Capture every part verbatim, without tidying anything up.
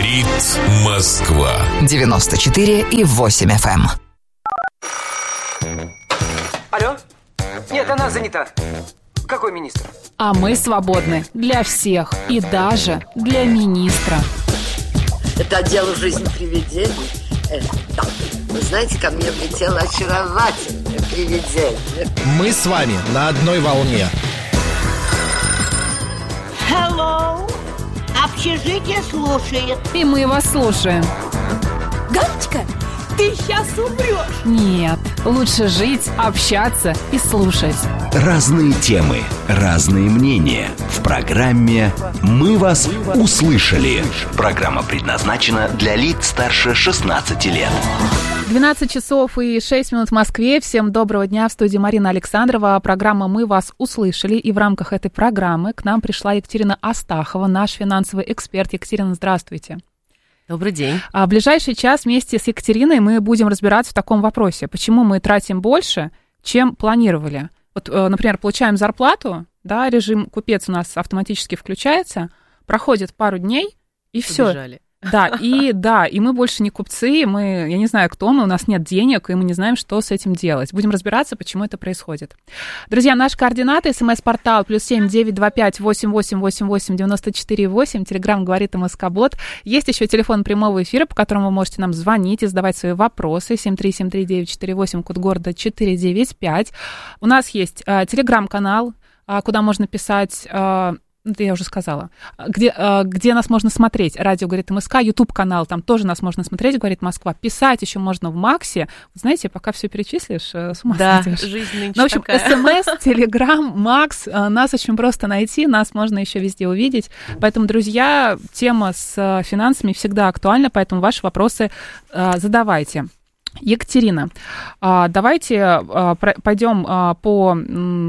Говорит Москва. девяносто четыре и восемь эф эм. Алло? Нет, она занята. Какой министр? А мы свободны для всех и даже для министра. Это отдел «Жизнь привидений». Э, да. Вы знаете, ко мне влетело очаровательное привидение. Мы с вами на одной волне. Hello. Общежитие слушает. И мы вас слушаем. Галочка, ты сейчас умрешь. Нет, лучше жить, общаться и слушать. Разные темы, разные мнения. В программе «Мы вас услышали». Программа предназначена для лиц старше шестнадцати лет. двенадцать часов и шесть минут в Москве. Всем доброго дня. В студии Марина Александрова. Программа «Мы вас услышали». И в рамках этой программы к нам пришла Екатерина Астахова, наш финансовый эксперт. Екатерина, здравствуйте. Добрый день. А в ближайший час вместе с Екатериной мы будем разбираться в таком вопросе. Почему мы тратим больше, чем планировали? Вот, например, получаем зарплату, да, режим купец у нас автоматически включается, проходит пару дней, и все. Побежали. Да, и да, и мы больше не купцы, мы, я не знаю, кто мы, у нас нет денег, и мы не знаем, что с этим делать. Будем разбираться, почему это происходит. Друзья, наши координаты: смс-портал плюс семь девять два пять восемь восемь восемь восемь девяносто четыре восемь, телеграм «Говорит МСК-бот». Есть еще телефон прямого эфира, по которому вы можете нам звонить и задавать свои вопросы. семь три семь три девять четыре восемь, код города четыре девять пять. У нас есть э, телеграм-канал, э, куда можно писать... Э, это я уже сказала, где, где нас можно смотреть. Радио «Говорит МСК», YouTube-канал, там тоже нас можно смотреть, «Говорит Москва». Писать еще можно в Максе. Вы знаете, пока все перечислишь, с ума да, сойдешь. Жизнь нынче ну, в общем, такая. СМС, Телеграм, Макс, нас очень просто найти, нас можно еще везде увидеть. Поэтому, друзья, тема с финансами всегда актуальна, поэтому ваши вопросы задавайте. Екатерина, давайте пойдем по,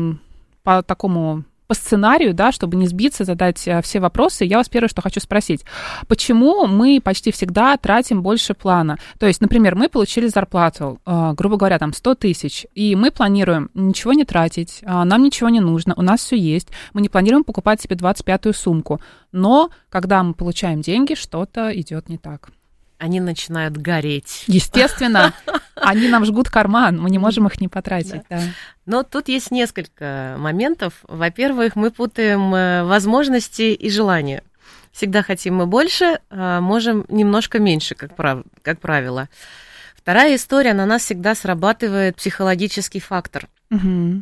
по такому... по сценарию, да, чтобы не сбиться, задать все вопросы. Я вас первое, что хочу спросить. Почему мы почти всегда тратим больше плана? То есть, например, мы получили зарплату, э, грубо говоря, там сто тысяч, и мы планируем ничего не тратить, э, нам ничего не нужно, у нас все есть, мы не планируем покупать себе двадцать пятую сумку. Но, когда мы получаем деньги, что-то идет не так. Они начинают гореть. Естественно, они нам жгут карман, мы не можем их не потратить. Да. Да. Но тут есть несколько моментов. Во-первых, мы путаем возможности и желания. Всегда хотим мы больше, можем немножко меньше, как, прав... как правило. Вторая история, на нас всегда срабатывает психологический фактор. Угу.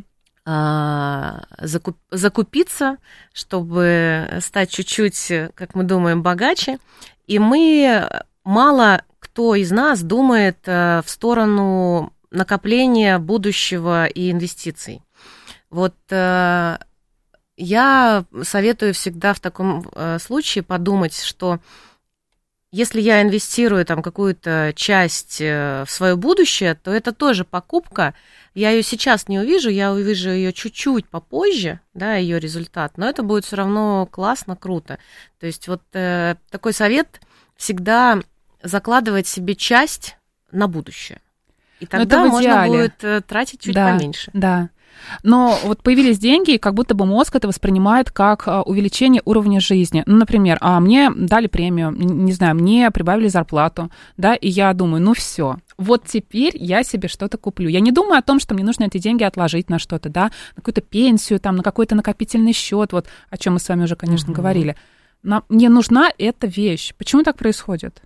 Закуп... Закупиться, чтобы стать чуть-чуть, как мы думаем, богаче. И мы... Мало кто из нас думает в сторону накопления будущего и инвестиций. Вот я советую всегда в таком случае подумать, что если я инвестирую там какую-то часть в свое будущее, то это тоже покупка. Я ее сейчас не увижу, я увижу ее чуть-чуть попозже, да, ее результат, но это будет все равно классно, круто. То есть вот такой совет всегда... закладывать себе часть на будущее. И тогда можно будет тратить чуть да, поменьше. Да. Но вот появились деньги, и как будто бы мозг это воспринимает как увеличение уровня жизни. Ну, например, мне дали премию, не знаю, мне прибавили зарплату, да, и я думаю, ну все, вот теперь я себе что-то куплю. Я не думаю о том, что мне нужно эти деньги отложить на что-то, да, на какую-то пенсию, там, на какой-то накопительный счет, вот о чем мы с вами уже, конечно, угу. говорили. Но мне нужна эта вещь. Почему так происходит?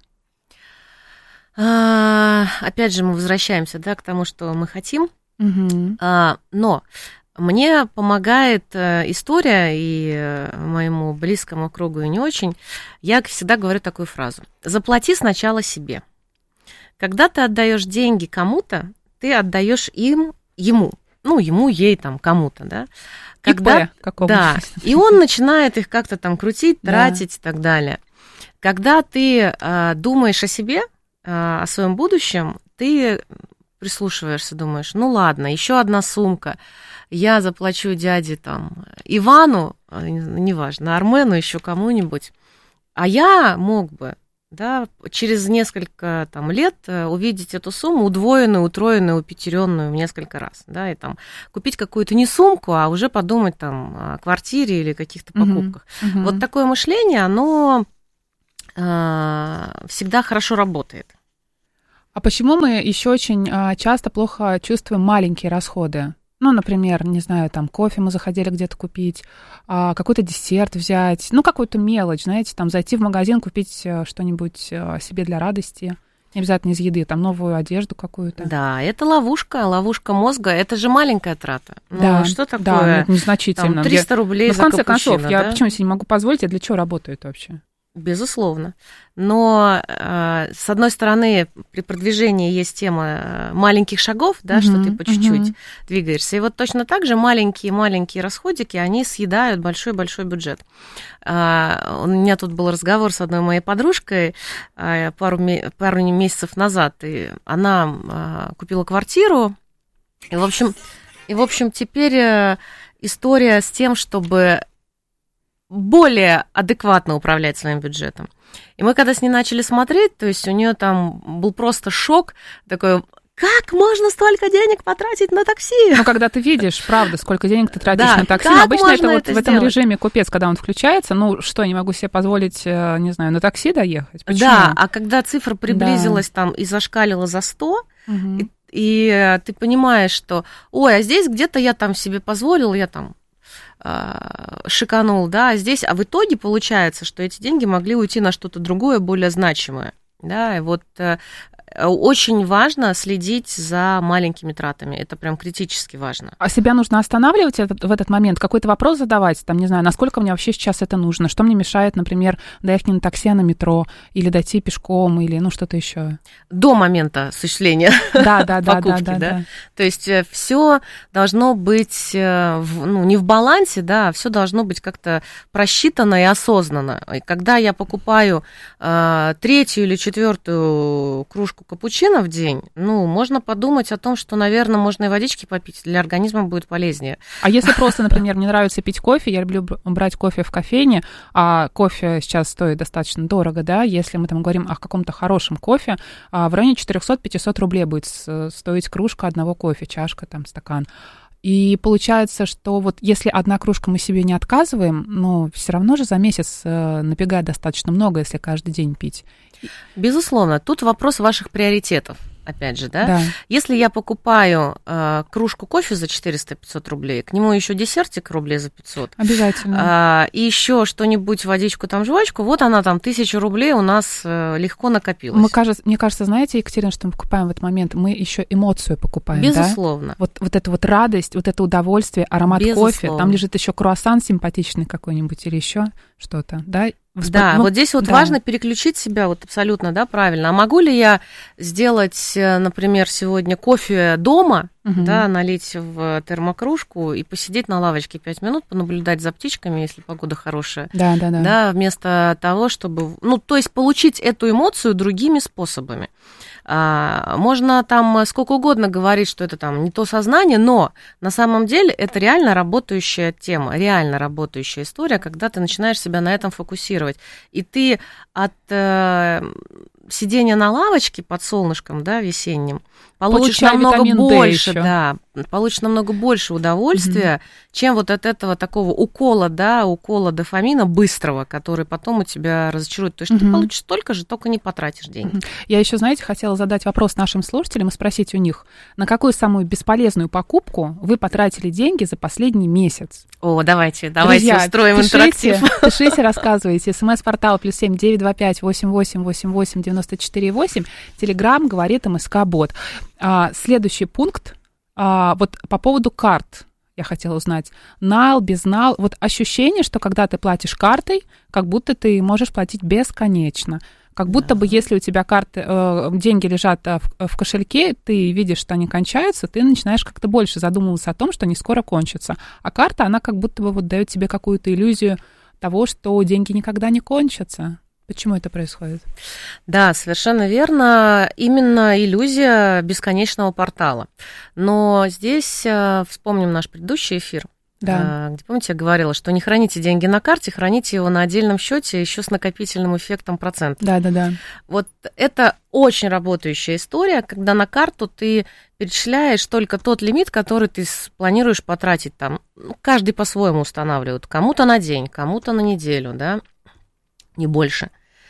А, опять же, мы возвращаемся, да, к тому, что мы хотим. Угу. А, но мне помогает история, и моему близкому кругу и не очень. Я всегда говорю такую фразу: заплати сначала себе. Когда ты отдаешь деньги кому-то, ты отдаешь им, ему, ну, ему, ей, там, кому-то, да. Когда, да, и он начинает их как-то там крутить, тратить, да, и так далее. Когда ты а, думаешь о себе, о своем будущем, ты прислушиваешься, думаешь, ну ладно, еще одна сумка, я заплачу дяде там Ивану, неважно, Армену, еще кому-нибудь, а я мог бы, да, через несколько там лет увидеть эту сумму удвоенную, утроенную, упятеренную в несколько раз, да, и там купить какую-то не сумку, а уже подумать там о квартире или каких-то покупках. Uh-huh. Uh-huh. Вот такое мышление, оно всегда хорошо работает. А почему мы еще очень часто плохо чувствуем маленькие расходы? Ну, например, не знаю, там кофе мы заходили где-то купить, какой-то десерт взять, ну, какую-то мелочь, знаете, там зайти в магазин, купить что-нибудь себе для радости. Не обязательно из еды, там новую одежду какую-то. Да, это ловушка, ловушка мозга. Это же маленькая трата. Ну, да, что такое? Да, незначительно. Там, триста рублей я, за капучино. В конце концов, да? я почему себе не могу позволить, я для чего работаю это вообще? Безусловно. Но, э, с одной стороны, при продвижении есть тема маленьких шагов, да, uh-huh, что ты по чуть-чуть uh-huh. двигаешься. И вот точно так же маленькие-маленькие расходики, они съедают большой-большой бюджет. Э, у меня тут был разговор с одной моей подружкой э, пару, пару месяцев назад, и она э, купила квартиру, и, в общем, и, в общем, теперь э, история с тем, чтобы более адекватно управлять своим бюджетом. И мы когда с ней начали смотреть, то есть у нее там был просто шок такой: как можно столько денег потратить на такси? Ну, когда ты видишь, правда, сколько денег ты тратишь да, на такси, но обычно это вот это в этом режиме купец, когда он включается, ну, что, не могу себе позволить, не знаю, на такси доехать? Почему? Да, а когда цифра приблизилась да. там и зашкалила за сто, угу. и, и ты понимаешь, что, ой, а здесь где-то я там себе позволил, я там шиканул, да, а здесь, а в итоге получается, что эти деньги могли уйти на что-то другое, более значимое, да, и вот очень важно следить за маленькими тратами, это прям критически важно. А себя нужно останавливать в этот момент, какой-то вопрос задавать, там, не знаю, насколько мне вообще сейчас это нужно, что мне мешает, например, доехать не на такси, а на метро, или дойти пешком, или, ну, что-то еще. До момента осуществления да, да, да, покупки, да, да, да? да. То есть все должно быть, ну, не в балансе, да, а все должно быть как-то просчитано и осознанно. И когда я покупаю э, третью или четвертую кружку капучино в день, ну, можно подумать о том, что, наверное, можно и водички попить, для организма будет полезнее. А если просто, например, мне нравится пить кофе, я люблю брать кофе в кофейне, а кофе сейчас стоит достаточно дорого, да, если мы там говорим о каком-то хорошем кофе, в районе четыреста-пятьсот рублей будет стоить кружка одного кофе, чашка, там, стакан. И получается, что вот если одна кружка мы себе не отказываем, но все равно же за месяц набегает достаточно много, если каждый день пить. Безусловно, тут вопрос ваших приоритетов. Опять же, да? да. Если я покупаю э, кружку кофе за четыреста-пятьсот рублей, к нему еще десертик рублей за пятьсот. Обязательно. Э, и еще что-нибудь, водичку, там, жвачку, вот она там, тысяча рублей у нас э, легко накопилась. Мы, кажется, мне кажется, знаете, Екатерина, что мы покупаем в этот момент? Мы еще эмоцию покупаем, Безусловно. Да? Вот, вот эту вот радость, вот это удовольствие, аромат Безусловно. кофе. Там лежит еще круассан симпатичный какой-нибудь или еще что-то, да? Вспом... Да, ну, вот здесь вот да. важно переключить себя вот абсолютно, да, правильно. А могу ли я сделать, например, сегодня кофе дома, угу. да, налить в термокружку и посидеть на лавочке пять минут, понаблюдать за птичками, если погода хорошая. Да, да, да. Да, вместо того, чтобы, ну, то есть получить эту эмоцию другими способами. А, можно там сколько угодно говорить, что это там не то сознание, но на самом деле это реально работающая тема, реально работающая история, когда ты начинаешь себя на этом фокусировать. И ты от э, сидения на лавочке под солнышком, да, весенним, получишь Получай намного больше, еще. да, получишь намного больше удовольствия, mm-hmm. чем вот от этого такого укола, да, укола дофамина быстрого, который потом у тебя разочарует. То есть mm-hmm. ты получишь столько же, только не потратишь деньги. Mm-hmm. Я еще, знаете, хотела задать вопрос нашим слушателям и спросить у них, на какую самую бесполезную покупку вы потратили деньги за последний месяц? О, давайте, давайте Друзья, устроим пишите, интерактив. Пишите, рассказывайте. СМС-портал плюс семь девять два пять восемь восемь восемь восемь девяносто четыре восемь. Телеграм говорит МСК-бот. А, следующий пункт. А, вот по поводу карт я хотела узнать. Нал, безнал. Вот ощущение, что когда ты платишь картой, как будто ты можешь платить бесконечно. Как будто да. бы, если у тебя карты, э, деньги лежат в, в кошельке, ты видишь, что они кончаются, ты начинаешь как-то больше задумываться о том, что они скоро кончатся. А карта, она как будто бы вот дает тебе какую-то иллюзию того, что деньги никогда не кончатся. Почему это происходит? Да, совершенно верно. Именно иллюзия бесконечного портала. Но здесь э, вспомним наш предыдущий эфир. Да. Где, помните, я говорила, что не храните деньги на карте, храните его на отдельном счете, еще с накопительным эффектом процентов. Да, да, да. Вот это очень работающая история, когда на карту ты перечисляешь только тот лимит, который ты планируешь потратить там. Ну, каждый по-своему устанавливает. Кому-то на день, кому-то на неделю, да, не больше.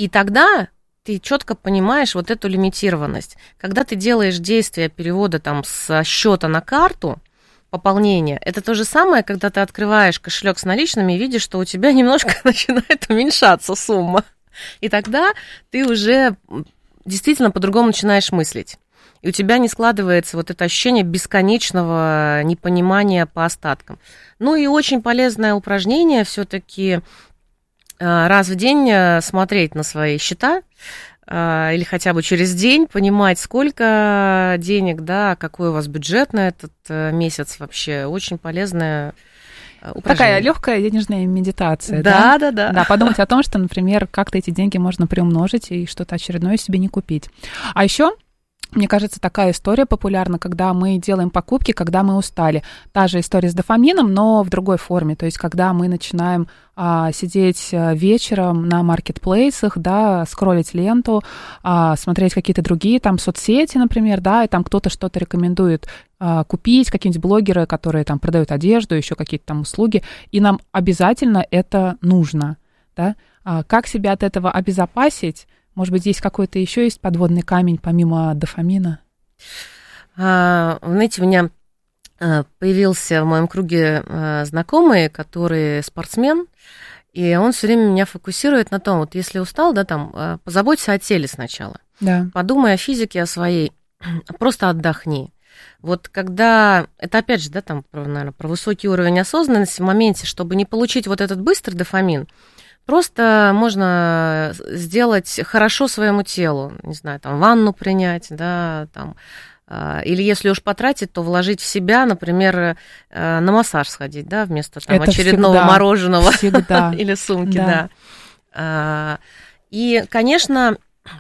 И тогда ты четко понимаешь вот эту лимитированность. Когда ты делаешь действие перевода там со счета на карту, пополнение, это то же самое, когда ты открываешь кошелек с наличными и видишь, что у тебя немножко начинает уменьшаться сумма. И тогда ты уже действительно по-другому начинаешь мыслить. И у тебя не складывается вот это ощущение бесконечного непонимания по остаткам. Ну и очень полезное упражнение все-таки раз в день смотреть на свои счета, или хотя бы через день понимать, сколько денег, да, какой у вас бюджет на этот месяц вообще. Очень полезное упражнение. Такая легкая денежная медитация, да? Да, да, да. Да, подумать о том, что, например, как-то эти деньги можно приумножить и что-то очередное себе не купить. А еще... Мне кажется, такая история популярна, когда мы делаем покупки, когда мы устали. Та же история с дофамином, но в другой форме. То есть, когда мы начинаем а, сидеть вечером на маркетплейсах, да, скроллить ленту, а, смотреть какие-то другие там соцсети, например, да, и там кто-то что-то рекомендует а, купить, какие-нибудь блогеры, которые там продают одежду, еще какие-то там услуги, и нам обязательно это нужно, да. А, как себя от этого обезопасить? Может быть, здесь какой-то еще есть подводный камень, помимо дофамина? А, знаете, у меня появился в моем круге знакомый, который спортсмен, и он все время меня фокусирует на том, вот если устал, да, там, позаботься о теле сначала. Да. Подумай о физике, о своей, просто отдохни. Вот когда, это опять же, да, там, наверное, про высокий уровень осознанности в моменте, чтобы не получить вот этот быстрый дофамин, просто можно сделать хорошо своему телу, не знаю, там, ванну принять, да, там, или если уж потратить, то вложить в себя, например, на массаж сходить, да, вместо там, очередного всегда, мороженого всегда. Или сумки, да. да. И, конечно,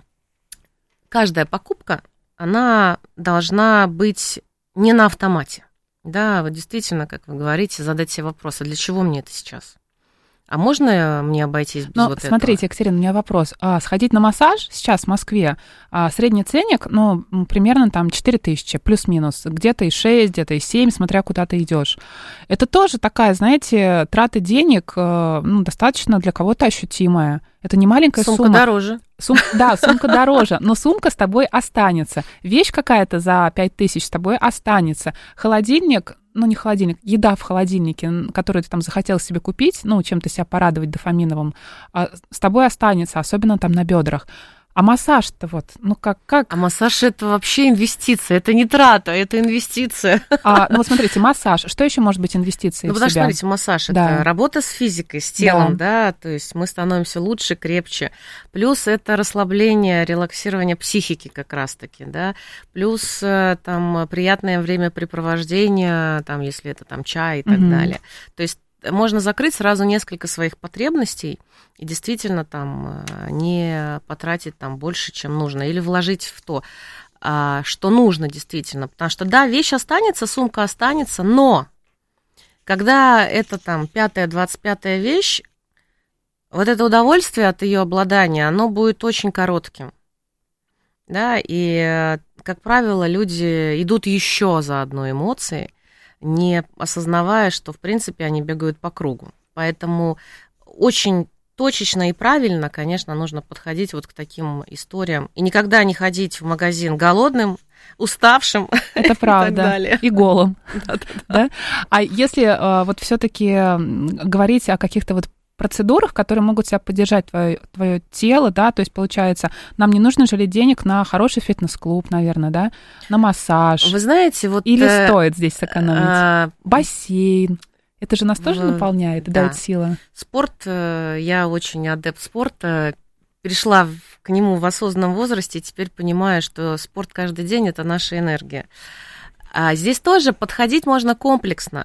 каждая покупка, она должна быть не на автомате, да, вот действительно, как вы говорите, задать себе вопрос, а для чего мне это сейчас? А можно мне обойтись без Но, вот смотрите, этого? Екатерина, у меня вопрос. А, сходить на массаж сейчас в Москве, а, средний ценник, ну, примерно там четыре тысячи, плюс-минус, где-то и шесть, где-то и семь, смотря куда ты идешь. Это тоже такая, знаете, трата денег, ну, достаточно для кого-то ощутимая. Это не маленькая сумка сумма. Сумка дороже. Сум... Да, сумка дороже, но сумка с тобой останется. Вещь какая-то за пять тысяч с тобой останется. Холодильник, ну не холодильник, еда в холодильнике, которую ты там захотел себе купить, ну чем-то себя порадовать дофаминовым, с тобой останется, особенно там на бедрах. А массаж-то вот, ну как, как? А массаж это вообще инвестиция, это не трата, это инвестиция. А, ну вот смотрите, массаж, что еще может быть инвестицией ну, в себя? Ну, потому что, смотрите, массаж да. это работа с физикой, с телом, да. да, то есть мы становимся лучше, крепче. Плюс это расслабление, релаксирование психики как раз-таки, да. Плюс там приятное времяпрепровождение, там, если это там чай и так угу. далее. То есть можно закрыть сразу несколько своих потребностей и действительно там не потратить там больше, чем нужно, или вложить в то, что нужно действительно. Потому что, да, вещь останется, сумка останется, но когда это там пятая, двадцать пятая вещь, вот это удовольствие от ее обладания, оно будет очень коротким. Да, и, как правило, люди идут еще за одной эмоцией, не осознавая, что, в принципе, они бегают по кругу. Поэтому очень точечно и правильно, конечно, нужно подходить вот к таким историям. И никогда не ходить в магазин голодным, уставшим. Это правда. И, и голым. Да? А если вот все-таки говорить о каких-то вот процедурах, которые могут себя поддержать твое, твое тело, да, то есть, получается, нам не нужно жалеть денег на хороший фитнес-клуб, наверное, да, на массаж. Вы знаете, вот... Или э, стоит здесь сэкономить? А, бассейн. Это же нас тоже в, наполняет и да. дает силы. Спорт, я очень адепт спорта, перешла к нему в осознанном возрасте, и теперь понимаю, что спорт каждый день – это наша энергия. А здесь тоже подходить можно комплексно.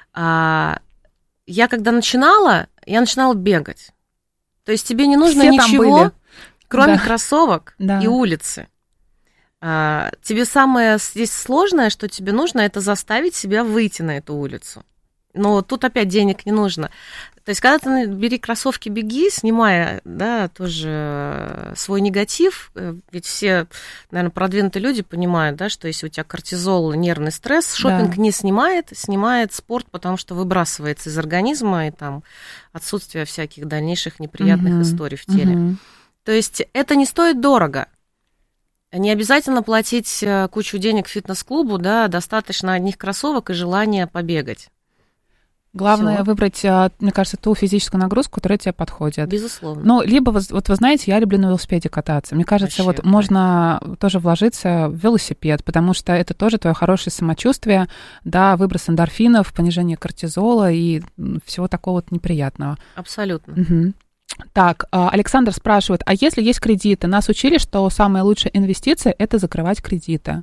А, я когда начинала, я начинала бегать. То есть тебе не нужно Все ничего, кроме да. кроссовок да. и улицы. А, тебе самое здесь сложное, что тебе нужно, это заставить себя выйти на эту улицу. Но тут опять денег не нужно. То есть, когда ты бери кроссовки, беги, снимая, да, тоже свой негатив, ведь все, наверное, продвинутые люди понимают, да, что если у тебя кортизол, нервный стресс, шопинг да. не снимает, снимает спорт, потому что выбрасывается из организма, и там отсутствие всяких дальнейших неприятных угу, историй в теле. Угу. То есть это не стоит дорого. Не обязательно платить кучу денег фитнес-клубу, да, достаточно одних кроссовок и желания побегать. Главное Всё. выбрать, мне кажется, ту физическую нагрузку, которая тебе подходит. Безусловно. Ну, либо, вот вы знаете, я люблю на велосипеде кататься. Мне кажется, Вообще, вот можно тоже вложиться в велосипед, потому что это тоже твое хорошее самочувствие, да, выброс эндорфинов, понижение кортизола и всего такого вот неприятного. Абсолютно. Угу. Так, Александр спрашивает, а если есть кредиты? Нас учили, что самая лучшая инвестиция – это закрывать кредиты.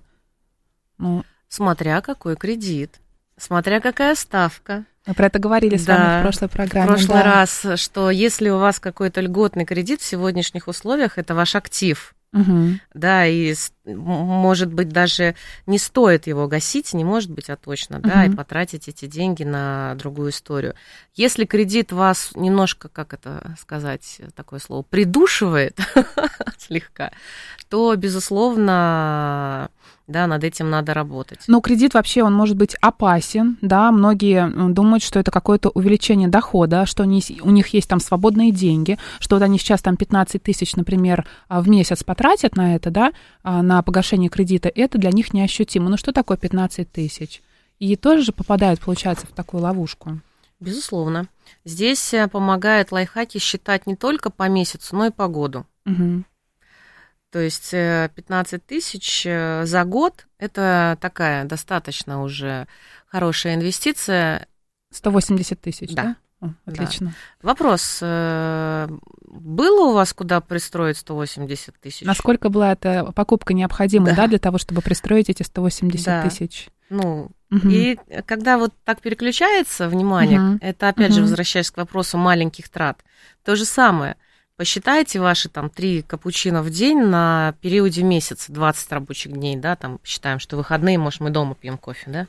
Ну, смотря какой кредит, смотря какая ставка. Мы про это говорили с да, вами в прошлой программе. В прошлый да. раз, что если у вас какой-то льготный кредит в сегодняшних условиях, это ваш актив. Угу. Да, и, может быть, даже не стоит его гасить, не может быть, а точно, да, угу. и потратить эти деньги на другую историю. Если кредит вас немножко, как это сказать, такое слово, придушивает слегка, то, безусловно, да, над этим надо работать. Но кредит вообще, он может быть опасен, да, многие думают, что это какое-то увеличение дохода, что они, у них есть там свободные деньги, что вот они сейчас там пятнадцать тысяч, например, в месяц потратят на это, да, на погашение кредита, это для них неощутимо. Ну что такое пятнадцать тысяч? И тоже же попадают, получается, в такую ловушку. Безусловно. Здесь помогают лайфхаки считать не только по месяцу, но и по году. Угу. То есть пятнадцать тысяч за год – это такая достаточно уже хорошая инвестиция. сто восемьдесят тысяч, да? да? О, отлично. Да. Вопрос, было у вас куда пристроить сто восемьдесят тысяч? Насколько была эта покупка необходима, да, да для того, чтобы пристроить эти сто восемьдесят да. тысяч? Ну, угу. и когда вот так переключается внимание, угу. это опять угу. же, возвращаясь к вопросу маленьких трат, то же самое. Посчитайте ваши там три капучино в день на периоде месяца, двадцать рабочих дней, да, там считаем, что выходные, может, мы дома пьем кофе, да?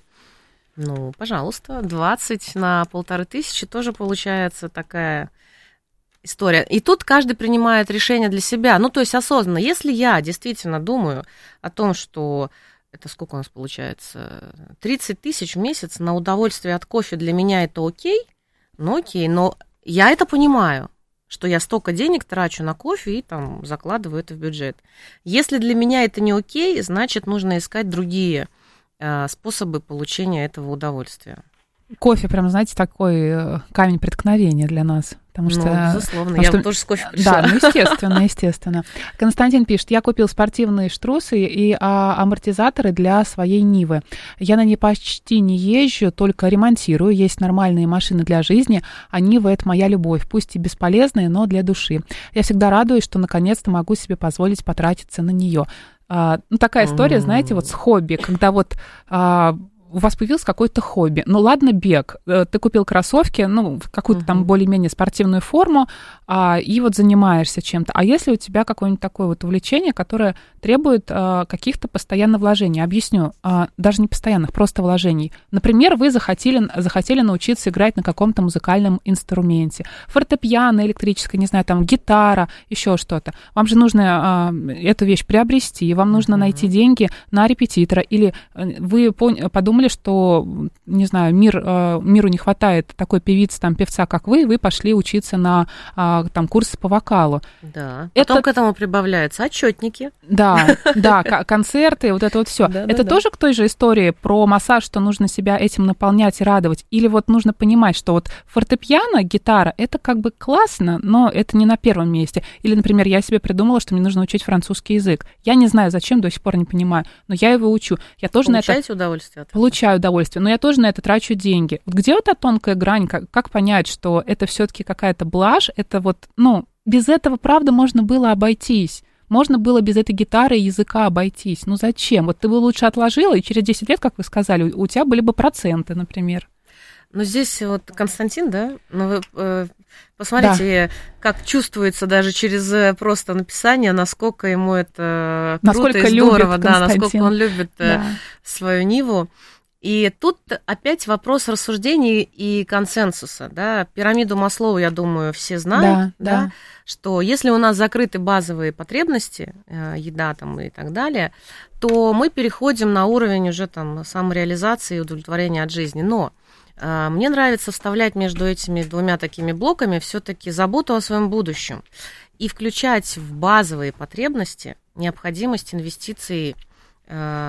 Ну, пожалуйста, двадцать на полторы тысячи тоже получается такая история. И тут каждый принимает решение для себя, ну, то есть осознанно. Если я действительно думаю о том, что это сколько у нас получается, тридцать тысяч в месяц на удовольствие от кофе для меня это окей, ну, окей, но я это понимаю, что я столько денег трачу на кофе и там закладываю это в бюджет. Если для меня это не окей, значит, нужно искать другие э, способы получения этого удовольствия. Кофе, прям, знаете, такой камень преткновения для нас. Потому что, ну, безусловно, потому я что, тоже с кофе пришла. Да, ну, естественно, естественно. Константин пишет, я купил спортивные штрусы и а, амортизаторы для своей Нивы. Я на ней почти не езжу, только ремонтирую. Есть нормальные машины для жизни, а Нива — это моя любовь. Пусть и бесполезная, но для души. Я всегда радуюсь, что наконец-то могу себе позволить потратиться на нее. А, ну, такая история, знаете, вот с хобби, когда вот... А, у вас появилось какое-то хобби. Ну, ладно, бег. Ты купил кроссовки, ну, какую-то uh-huh. там более-менее спортивную форму, а, и вот занимаешься чем-то. А если у тебя какое-нибудь такое вот увлечение, которое требует а, каких-то постоянных вложений? Объясню. А, даже не постоянных, просто вложений. Например, вы захотели, захотели научиться играть на каком-то музыкальном инструменте. Фортепиано электрическое, не знаю, там, гитара, еще что-то. Вам же нужно а, эту вещь приобрести, вам нужно uh-huh. найти деньги на репетитора, или вы пон- подумали, что, не знаю, мир, миру не хватает такой певицы, там, певца, как вы, и вы пошли учиться на там, курсы по вокалу. Да. Потом это... к этому прибавляются отчетники. Да, да, концерты, вот это вот все. Да, это да, тоже да. к той же истории про массаж, что нужно себя этим наполнять и радовать? Или вот нужно понимать, что вот фортепиано, гитара, это как бы классно, но это не на первом месте. Или, например, я себе придумала, что мне нужно учить французский язык. Я не знаю, зачем, до сих пор не понимаю, но я его учу. Я тоже Получаете на это... удовольствие от этого? Получаю удовольствие, но я тоже на это трачу деньги. Вот где вот эта тонкая грань, как, как понять, что это все-таки какая-то блажь, это вот, ну, без этого, правда, можно было обойтись. Можно было без этой гитары и языка обойтись. Ну зачем? Вот ты бы лучше отложила, и через десять лет, как вы сказали, у тебя были бы проценты, например. Ну, здесь вот Константин, да, ну, вы э, посмотрите, да. как чувствуется даже через просто написание, насколько ему это круто насколько и здорово, любит да, насколько он любит да. свою Ниву. И тут опять вопрос рассуждений и консенсуса, да. Пирамиду Маслоу, я думаю, все знают, да, да, да. что если у нас закрыты базовые потребности, еда там и так далее, то мы переходим на уровень уже там самореализации и удовлетворения от жизни. Но мне нравится вставлять между этими двумя такими блоками все-таки заботу о своем будущем. и включать в базовые потребности необходимость инвестиций